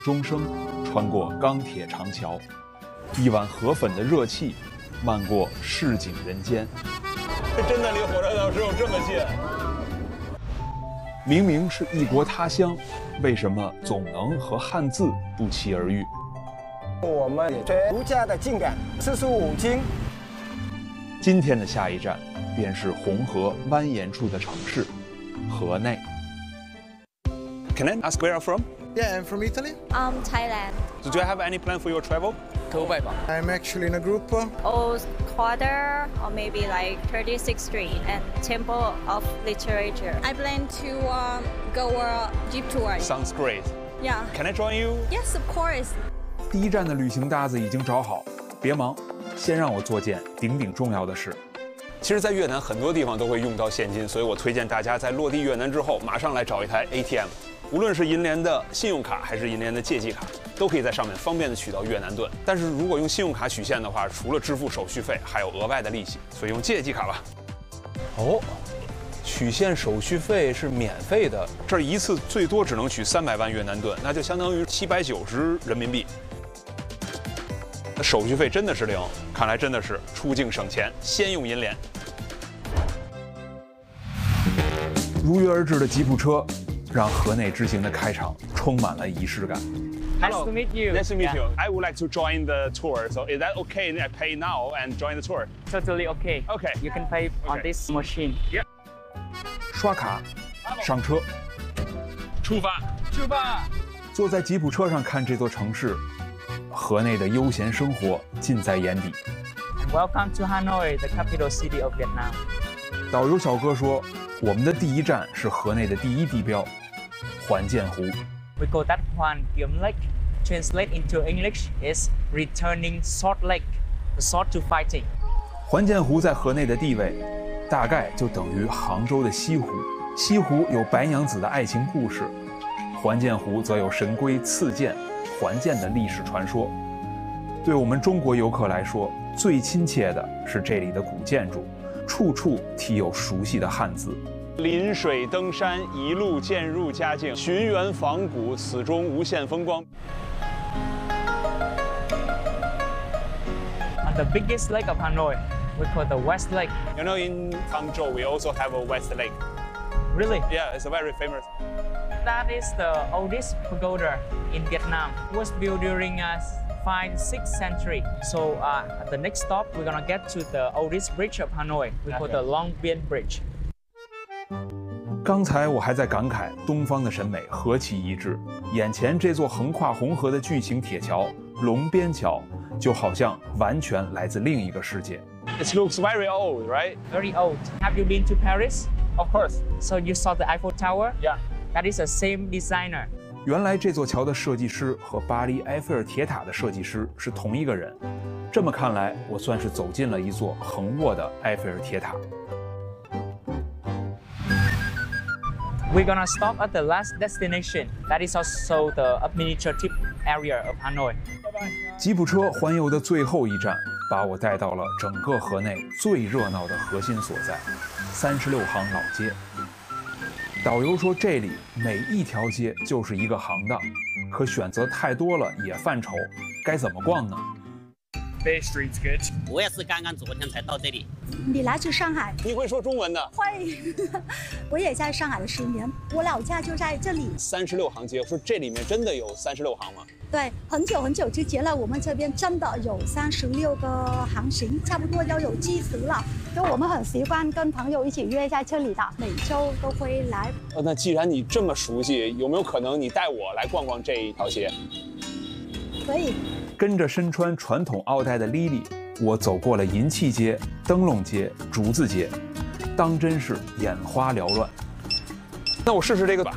钟声穿过钢铁长桥，一碗河粉的热气漫过市井人间。 真的离火车头只有这么近。 明明是异国他乡，为什么总能和汉字不期而遇？ 我们最独家的景点45经。 今天的下一站便是红河蜿蜒处的城市河内。 Can I ask where you're from? Yeah, I'm from Italy. Thailand. So do you have any plan for your travel? I'm actually in a group. Old Quarter, or maybe like 36th Street and Temple of Literature. I plan to go a jeep tour. Sounds great. Yeah. Can I join you? Yes, of course. 第一站的旅行搭子已经找好，别忙，先让我做件顶顶重要的事。 其实，在越南很多地方都会用到现金，所以我推荐大家在落地越南之后，马上来找一台 ATM。无论是银联的信用卡还是银联的借记卡，都可以在上面方便的取到越南盾。但是如果用信用卡取现的话，除了支付手续费，还有额外的利息，所以用借记卡吧。哦，取现手续费是免费的，这一次最多只能取300万越南盾，那就相当于790人民币。那手续费真的是零，看来真的是出境省钱，先用银联。 如约而至的吉普车，让河内之行的开场充满了仪式感。 Nice to meet you. Nice to meet you. I would like to join the tour. So is that okay? I pay now and join the tour. Totally okay. Okay. You can pay on this machine. Yeah. 刷卡，上车， 出发。 坐在吉普车上看这座城市，河内的悠闲生活尽在眼底。 And welcome to Hanoi, the capital city of Vietnam. 导游小哥说，我们的第一站是河内的第一地标——环建湖。 We call that Hoan Kiem Lake. Translate into English is returning sword lake, the sword to fighting. 环建湖在河内的地位，大概就等于杭州的西湖。西湖有白娘子的爱情故事，环建湖则有神龟赐剑、还剑的历史传说。对我们中国游客来说，最亲切的是这里的古建筑，处处题有熟悉的汉字。 临水登山，一路渐入佳境，寻源访古，此中无限风光。 On the biggest lake of Hanoi, we call the West Lake. You know, in Hangzhou, we also have a West Lake. Really? Yeah, it's a very famous. That is the oldest pagoda in Vietnam. It was built during 5th, 6th century. So at the next stop, we're gonna get to the oldest bridge of Hanoi. We call the Long Bien Bridge. 刚才我还在感慨东方的审美何其一致，眼前这座横跨红河的巨型铁桥龙边桥，就好像完全来自另一个世界。 It looks very old, right? Very old. Have you been to Paris? Of course. So you saw the Eiffel Tower? Yeah. That is the same designer. 原来这座桥的设计师和巴黎埃菲尔铁塔的设计师是同一个人。这么看来，我算是走进了一座横卧的埃菲尔铁塔。 We're gonna stop at the last destination. That is also the administrative area of Hanoi. 吉普车环游的最后一站，把我带到了整个河内最热闹的核心所在——36行老街。导游说，这里每一条街就是一个行当，可选择太多了也犯愁，该怎么逛呢？ Bay Street's good. 我也是刚刚昨天才到这里。 你来自上海？ 你会说中文的？ 会，我也在上海了10年，我老家就在这里。 36行街，说这里面真的有36行吗？ 对，很久之前了，我们这边真的有36个行型，差不多要有70了。就我们很习惯跟朋友一起约在这里的，每周都会来。 那既然你这么熟悉，有没有可能你带我来逛逛这一条街？ 可以。 跟着身穿传统奥黛的 Lily， 我走过了银器街、灯笼街、竹子街，当真是眼花缭乱。 那我试试这个吧。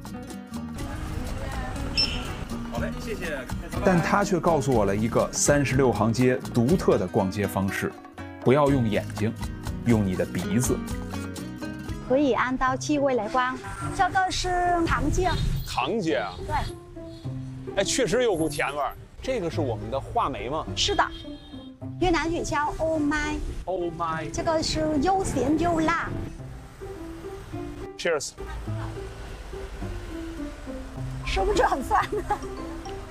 好嘞，谢谢。 但他却告诉我了一个36行街独特的逛街方式：不要用眼睛，用你的鼻子。 可以按照气味来逛。这个是糖街。 糖街啊？ 对。 哎，确实有股甜味儿。这个是我们的话梅吗？ 是的，越南语叫 Oh my。Oh my。 这个是又咸又辣。 Cheers。 是不是很酸？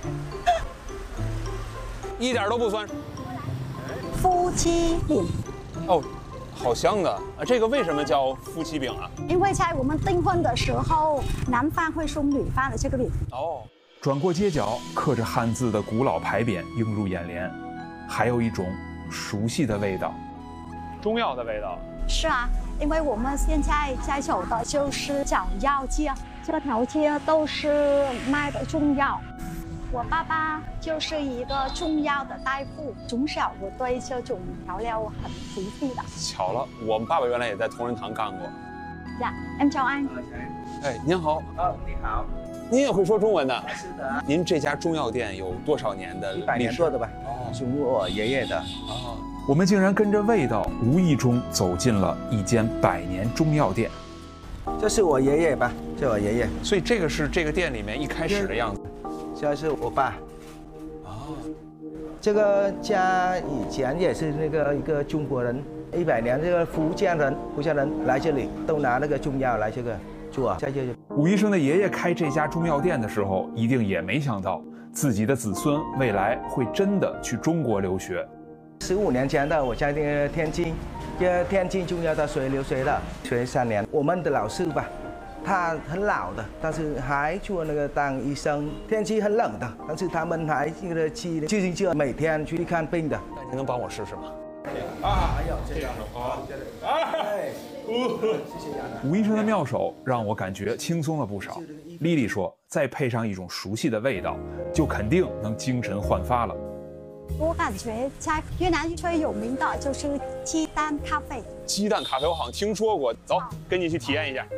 一点都不酸。 夫妻饼。 哦，好香的啊！这个为什么叫夫妻饼啊？ 因为在我们订婚的时候，男方会送女方的这个饼。 哦。 转过街角，刻着汉字的古老牌匾映入眼帘，还有一种熟悉的味道， 中药的味道。 是啊，因为我们现在在走的就是找药街，这条街都是卖的中药。我爸爸就是一个中药的大夫，从小我对这种调料很熟悉的。 巧了，我们爸爸原来也在同仁堂干过。 呀，em chào anh。 哎，您好。 你好。 您也会说中文的？是的。您这家中药店有多少年的历史？100 年多的吧。哦，是我爷爷的。 哦。 我们竟然跟着味道，无意中走进了一间100年中药店。 这是我爷爷吧？这是我爷爷。 所以这个是这个店里面一开始的样子。 这是我爸。哦。这个家以前也是那个一个中国人，100年这个福建人来这里都拿那个中药来这个做，在这里。 武医生的爷爷开这家中药店的时候，一定也没想到自己的子孙未来会真的去中国留学。 15年前的我在那个天津，天津中药大学留学的，学3年。我们的老师吧，他很老的，但是还做那个当医生。天气很冷的，但是他们还骑自行车每天去看病的。 那您能帮我试试吗？ 啊，还有这样的哦，哎，谢谢吴医生的妙手让我感觉轻松了不少。莉莉说，再配上一种熟悉的味道，就肯定能精神焕发了。 我感觉在越南最有名的就是鸡蛋咖啡。 鸡蛋咖啡我好像听说过，走，跟你去体验一下。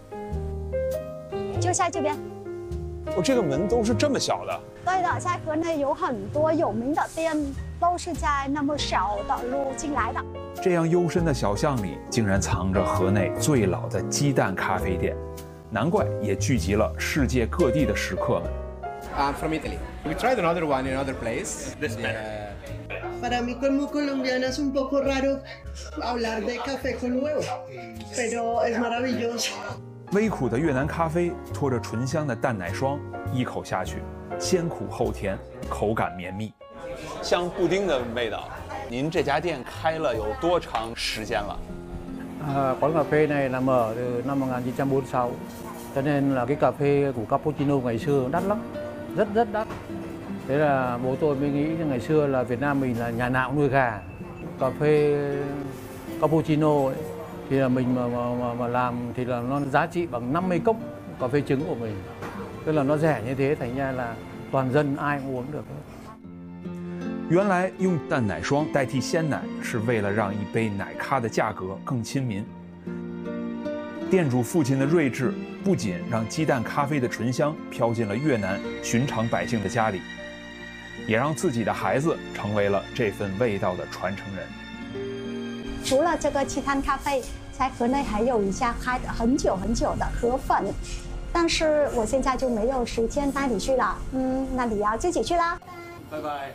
就在这边。 哦，这个门都是这么小的。 对的，在河内有很多有名的店，都是在那么小的路进来的。 这样幽深的小巷里，竟然藏着河内最老的鸡蛋咖啡店，难怪也聚集了世界各地的食客们。 I'm from Italy. We tried another one in another place. This better. Para mí como colombiana es un poco raro hablar de café con huevo, pero es maravilloso. 微苦的越南咖啡拖着醇香的蛋奶霜，一口下去，先苦后甜，口感绵密， 像布丁的味道。您这家店开了有多长时间了 ？Quán cà phê này là mở từ năm 1946, cho nên là cái cà phê của cappuccino ngày xưa đắt lắm, rất đắt. Thế là bố tôi mới nghĩ ngày xưa là Việt Nam mình là nhà nào cũng nuôi gà, cà phê cappuccino ấy, thì là mình mà làm thì là nó giá trị bằng 50 cốc cà phê trứng của mình, tức là nó rẻ như thế thành ra là toàn dân ai cũng uống được. 原来用蛋奶霜代替鲜奶是为了让一杯奶咖的价格更亲民。店主父亲的睿智不仅让鸡蛋咖啡的醇香飘进了越南寻常百姓的家里，也让自己的孩子成为了这份味道的传承人。 除了这个鸡蛋咖啡，在河内还有一家开了很久的河粉，但是我现在就没有时间带你去了。那你要自己去啦。 拜拜。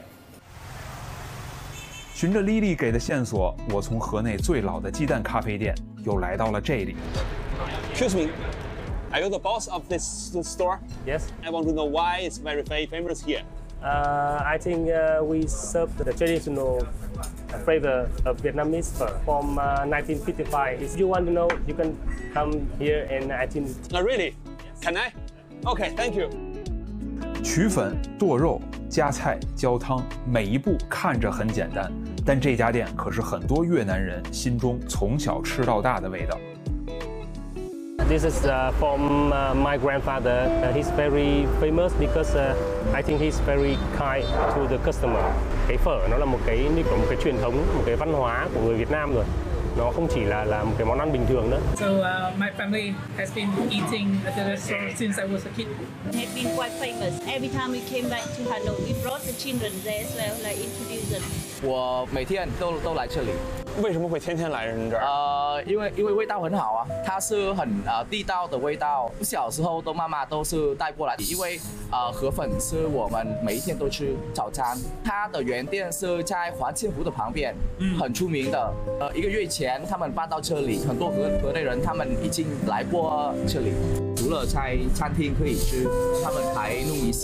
循着莉莉给的线索，我从河内最老的鸡蛋咖啡店又来到了这里。 Excuse me, are you the boss of this store? Yes. I want to know why it's very famous here. I think we serve the traditional flavor of Vietnamese from 1955. If you want to know, you can come here and I think. Oh, really? Can I? Okay, thank you. 取粉、剁肉、加菜、浇汤，每一步看着很简单，但这家店可是很多越南人心中从小吃到大的味道。 This is from my grandfather. He's very famous because I think he's very kind to the customer. Cái phở nó là một cái như kiểu một cái truyền thống, một cái văn hóa của người Việt Nam rồi. Nó không chỉ là một cái món ăn bình thường nữa. So my family has been eating at the restaurant since I was a kid. It had been quite famous. Every time we came back to Hanoi, we brought the children there as well, like introduce them. 我每天都来这里。 为什么会天天来人这儿？ 因为味道很好啊，它是很地道的味道。小时候妈妈都是带过来，因为河粉是我们每一天都吃早餐。它的原店是在环庆湖的旁边，很出名的。1个月前他们搬到这里，很多河内人他们已经来过这里。除了在餐厅可以吃，他们还弄一些